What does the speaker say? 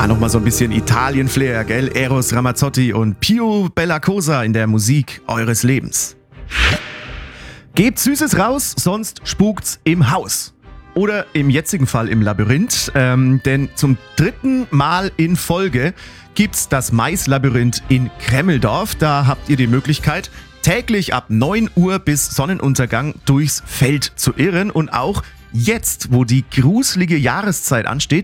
Nochmal so ein bisschen Italien-Flair, gell? Eros Ramazzotti und Pio Bellacosa in der Musik eures Lebens. Gebt Süßes raus, sonst spukt's im Haus. Oder im jetzigen Fall im Labyrinth, denn zum 3. Mal in Folge gibt's das Maislabyrinth in Kremmeldorf. Da habt ihr die Möglichkeit, täglich ab 9 Uhr bis Sonnenuntergang durchs Feld zu irren. Und auch jetzt, wo die gruselige Jahreszeit ansteht,